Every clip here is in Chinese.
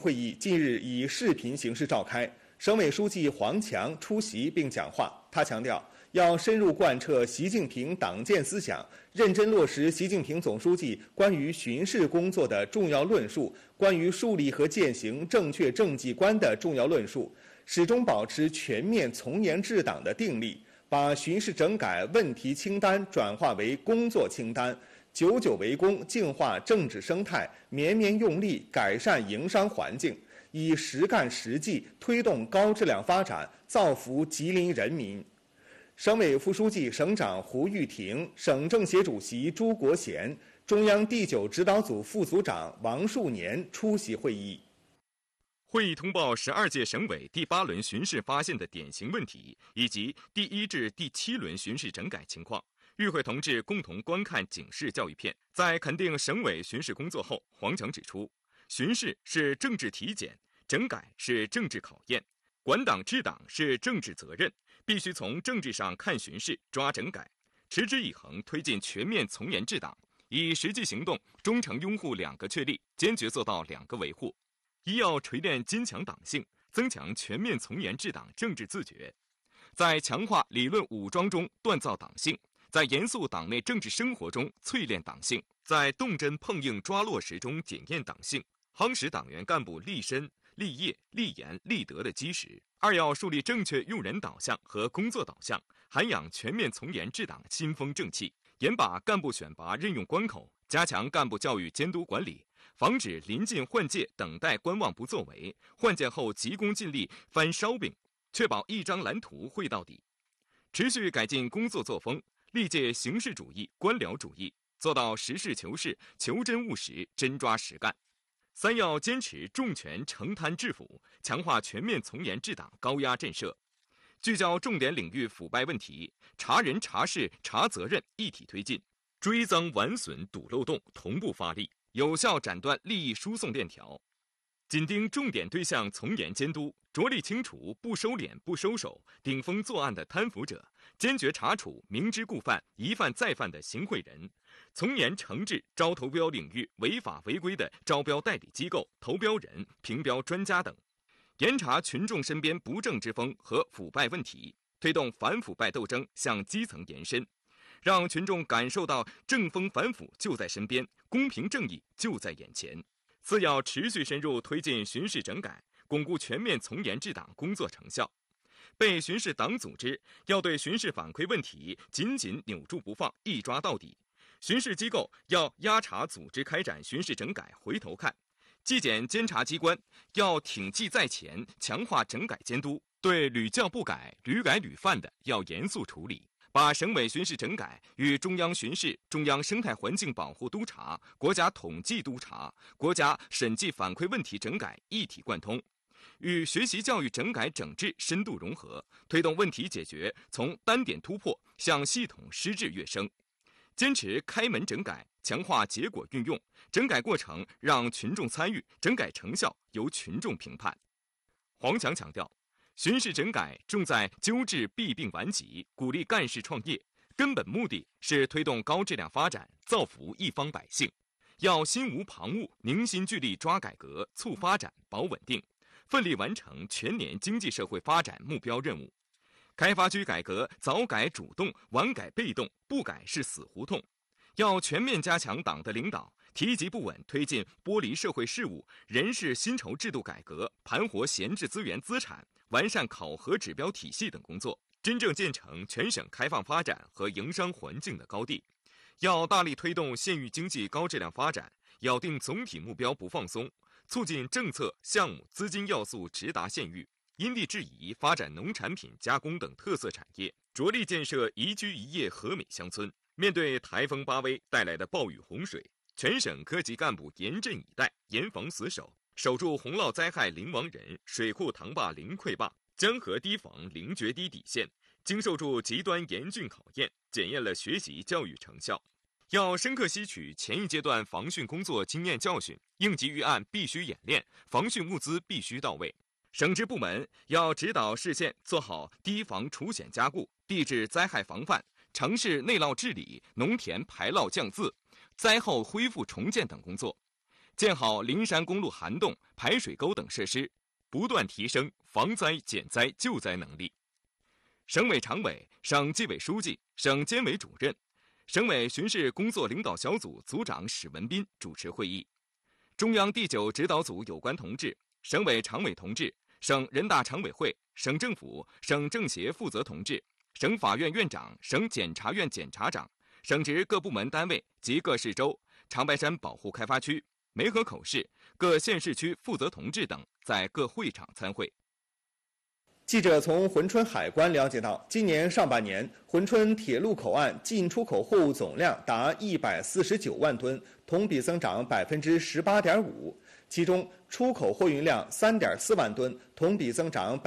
会议近日以视频形式召开，省委书记黄强出席并讲话。他强调，要深入贯彻习近平党建思想，认真落实习近平总书记关于巡视工作的重要论述，关于树立和践行正确政绩观的重要论述，始终保持全面从严治党的定力，把巡视整改问题清单转化为工作清单，久久为功，净化政治生态，绵绵用力改善营商环境，以实干实际推动高质量发展，造福吉林人民。省委副书记、省长胡玉婷、省政协主席朱国贤、中央第9指导组副组长王树年出席会议。 会议通报12届省委第8轮巡视发现的典型问题，以及第1至第7轮巡视整改情况。与会同志共同观看警示教育片。在肯定省委巡视工作后，黄强指出，巡视是政治体检，整改是政治考验，管党治党是政治责任，必须从政治上看巡视，抓整改，持之以恒推进全面从严治党，以实际行动忠诚拥护2个确立，坚决做到2个维护。一要锤炼坚强党性，增强全面从严治党政治自觉，在强化理论武装中锻造党性，在严肃党内政治生活中淬炼党性，在动真碰硬抓落实中检验党性，夯实党员干部立身、立业、立言、立德的基石。二要树立正确用人导向和工作导向，涵养全面从严治党新风正气，严把干部选拔任用关口，加强干部教育监督管理，防止临近换届等待观望不作为，换届后急功近利翻烧饼，确保一张蓝图绘到底。持续改进工作作风，历届形式主义、官僚主义，做到实事求是、求真务实、真抓实干。三要坚持重拳承贪治腐，强化全面从严治党高压震慑，聚焦重点领域腐败问题，查人查事查责任一体推进，追赃挽损堵漏洞同步发力，有效斩断利益输送链条。紧盯重点对象从严监督，着力清除不收敛不收手、顶风作案的贪腐者，坚决查处明知故犯、一犯再犯的行贿人，从严惩治招投标领域违法违规的招标代理机构、投标人、评标专家等，严查群众身边不正之风和腐败问题，推动反腐败斗争向基层延伸，让群众感受到正风反腐就在身边，公平正义就在眼前。四要持续深入推进巡视整改，巩固全面从严治党工作成效。被巡视党组织要对巡视反馈问题紧紧扭住不放，一抓到底。巡视机构要压查组织开展巡视整改回头看。纪检监察机关要挺纪在前，强化整改监督，对屡教不改、屡改屡犯的要严肃处理。把省委巡视整改与中央巡视、中央生态环境保护督查、国家统计督查、国家审计反馈问题整改一体贯通，与学习教育整改整治深度融合，推动问题解决从单点突破向系统施治跃升。坚持开门整改，强化结果运用，整改过程让群众参与，整改成效由群众评判。黄强强调，巡视整改重在纠治弊病顽疾，鼓励干事创业，根本目的是推动高质量发展，造福一方百姓。要心无旁骛，凝心聚力抓改革、促发展、保稳定，奋力完成全年经济社会发展目标任务。开发区改革早改主动，晚改被动，不改是死胡同。要全面加强党的领导，提及不稳推进剥离社会事务、人事薪酬制度改革，盘活闲置资源资产，完善考核指标体系等工作，真正建成全省开放发展和营商环境的高地。要大力推动县域经济高质量发展，咬定总体目标不放松，促进政策、项目、资金要素直达县域，因地制宜发展农产品加工等特色产业，着力建设宜居宜业和美乡村。面对台风巴威带来的暴雨洪水，全省科级干部严阵以待，严防死守，守住洪涝灾害零亡人、水库塘坝零溃坝、江河堤防零决堤底线，经受住极端严峻考验，检验了学习教育成效。要深刻吸取前一阶段防汛工作经验教训，应急预案必须演练，防汛物资必须到位。省直部门要指导市县做好堤防除险加固、地质灾害防范、城市内涝治理、农田排涝降渍、灾后恢复重建等工作， 建好灵山公路涵洞、排水沟等设施，不断提升防灾减灾救灾能力。省委常委、省纪委书记、省监委主任、省委巡视工作领导小组组长史文斌主持会议。中央第9指导组有关同志、省委常委同志、省人大常委会、省政府、省政协负责同志、省法院院长、省检察院检察长、省直各部门单位及各市州、长白山保护开发区、梅河口市各县市区负责同志等在各会场参会。 记者从珲春海关了解到，今年上半年，珲春铁路口岸进出口货物总量达149万吨，同比增长18.5%。其中，出口货运量3.4万吨，同比增长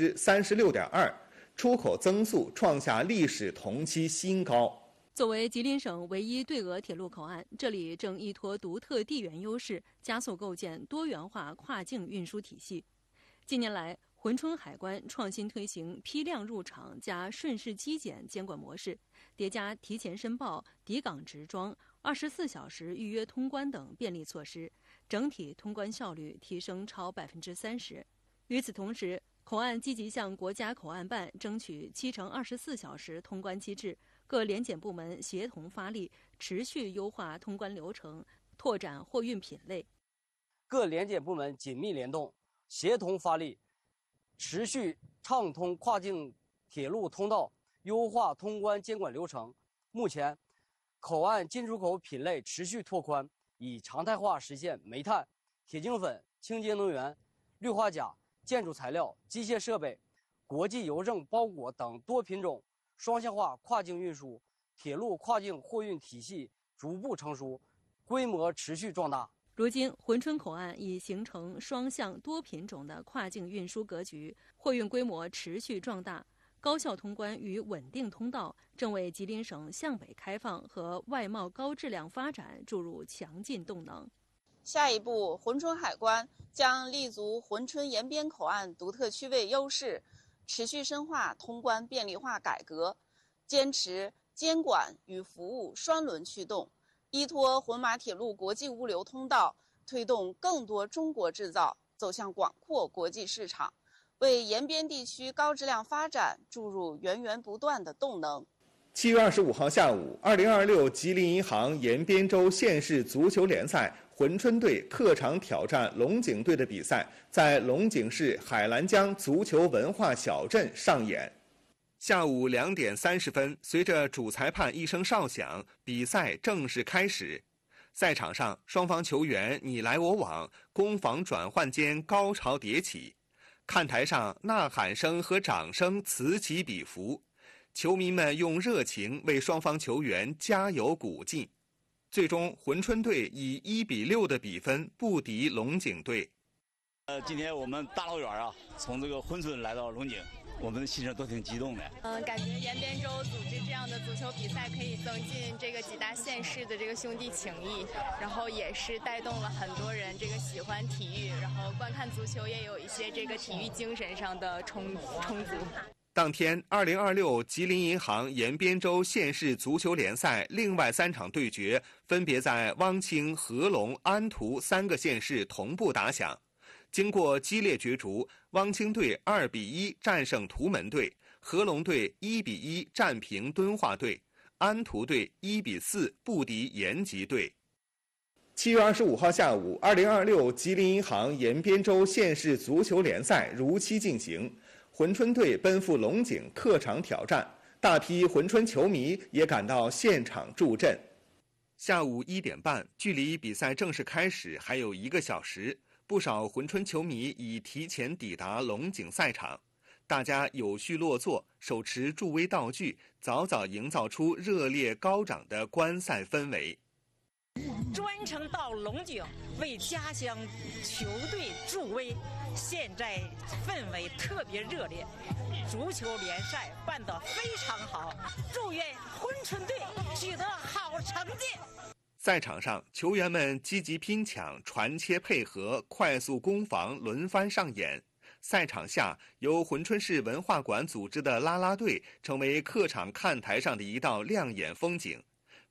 36.2%，出口增速创下历史同期新高。 作为吉林省唯一对俄铁路口岸，这里正依托独特地缘优势，加速构建多元化跨境运输体系。近年来，珲春海关创新推行批量入场加顺势机检监管模式，叠加提前申报、抵港直装、24小时预约通关等便利措施，整体通关效率提升超30%。与此同时，口岸积极向国家口岸办争取7×24小时通关机制，各联检部门协同发力，持续优化通关流程，拓展货运品类。 各联检部门紧密联动，协同发力，持续畅通跨境铁路通道，优化通关监管流程。目前，口岸进出口品类持续拓宽，以常态化实现煤炭、铁精粉、清洁能源、氯化钾、建筑材料、机械设备、国际邮政包裹等多品种双向化跨境运输，铁路跨境货运体系逐步成熟，规模持续壮大。 如今，珲春口岸已形成双向多品种的跨境运输格局，货运规模持续壮大，高效通关与稳定通道正为吉林省向北开放和外贸高质量发展注入强劲动能。 下一步，珲春海关将立足珲春延边口岸独特区位优势，持续深化通关便利化改革，坚持监管与服务双轮驱动，依托浑马铁路国际物流通道，推动更多中国制造走向广阔国际市场，为延边地区高质量发展注入源源不断的动能。 7月25号下午，2026吉林银行延边州县市足球联赛珲春队客场挑战龙井队的比赛在龙井市海兰江足球文化小镇上演。下午2点30分，随着主裁判一声哨响，比赛正式开始。赛场上，双方球员你来我往，攻防转换间高潮迭起，看台上呐喊声和掌声此起彼伏，球迷们用热情为双方球员加油鼓劲。最终，珲春队以1-6的比分不敌龙井队。 今天我们大老远啊，从这个珲春来到龙井，我们的心情都挺激动的。 感觉延边州组织这样的足球比赛，可以增进这个几大县市的这个兄弟情谊，然后也是带动了很多人这个喜欢体育，然后观看足球也有一些这个体育精神上的充足。 当天，2026吉林银行延边州县市足球联赛另外3场对决分别在汪清、合龙、安图3个县市同步打响。经过激烈角逐，汪清队2-1战胜图门队，合龙队1-1战平敦化队，安图队1-4不敌延吉队。7月25号下午，2026吉林银行延边州县市足球联赛如期进行。珲春队奔赴龙井客场挑战，大批珲春球迷也赶到现场助阵。下午1点半，距离比赛正式开始还有1个小时，不少珲春球迷已提前抵达龙井赛场，大家有序落座，手持助威道具，早早营造出热烈高涨的观赛氛围。 专程到龙井为家乡球队助威，现在氛围特别热烈，足球联赛办得非常好，祝愿珲春队取得好成绩。 赛场上，球员们积极拼抢、传切配合、快速攻防轮番上演。赛场下，由珲春市文化馆组织的啦啦队成为客场看台上的一道亮眼风景。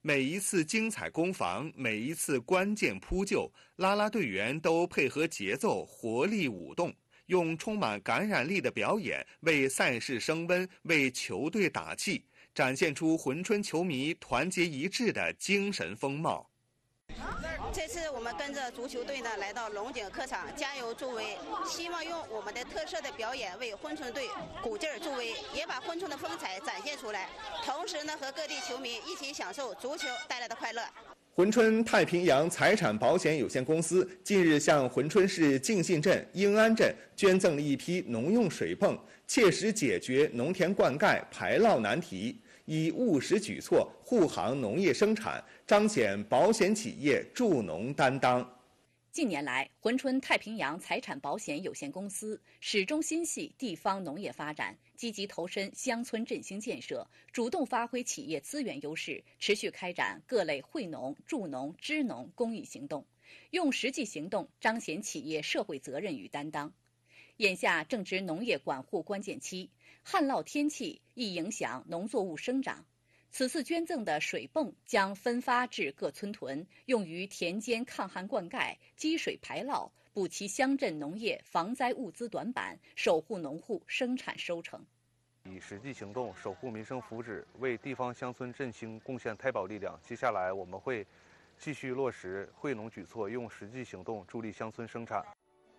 每一次精彩攻防，每一次关键扑救，啦啦队员都配合节奏，活力舞动，用充满感染力的表演为赛事升温，为球队打气，展现出珲春球迷团结一致的精神风貌。 这次我们跟着足球队呢来到龙井客场加油助威，希望用我们的特色的表演为珲春队鼓劲儿助威，也把珲春的风采展现出来，同时呢和各地球迷一起享受足球带来的快乐。 珲春太平洋财产保险有限公司近日向珲春市敬信镇、英安镇捐赠了一批农用水泵，切实解决农田灌溉排涝难题，以务实举措护航农业生产，彰显保险企业助农担当。 近年来，珲春太平洋财产保险有限公司始终心系地方农业发展，积极投身乡村振兴建设，主动发挥企业资源优势，持续开展各类惠农、助农、支农公益行动，用实际行动彰显企业社会责任与担当。眼下正值农业管护关键期，旱涝天气易影响农作物生长。此次捐赠的水泵将分发至各村屯，用于田间抗旱灌溉、积水排涝，补齐乡镇农业防灾物资短板，守护农户生产收成。 以实际行动守护民生福祉，为地方乡村振兴贡献太保力量。接下来我们会继续落实惠农举措，用实际行动助力乡村生产。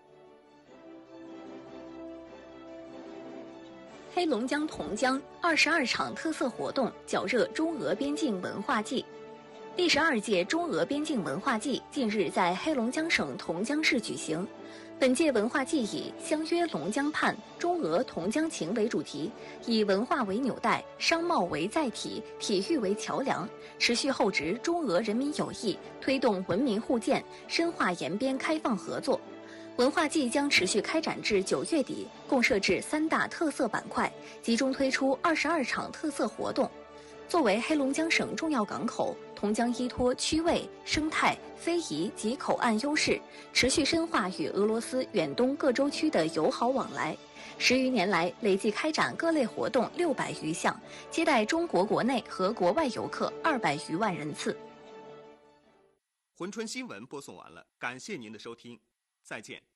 黑龙江同江22场特色活动绞热中俄边境文化季。第12届中俄边境文化季近日在黑龙江省同江市举行。本届文化季以“相约龙江畔，中俄同江情”为主题，以文化为纽带，商贸为载体，体育为桥梁，持续厚植中俄人民友谊，推动文明互鉴，深化延边开放合作。文化季将持续开展至9月底，共设置3大特色板块，集中推出22场特色活动。作为黑龙江省重要港口，同江依托区位、生态、非遗及口岸优势，持续深化与俄罗斯远东各州区的友好往来。10余年来，累计开展各类活动600余项，接待中国国内和国外游客200余万人次。 珲春新闻播送完了，感谢您的收听，再见。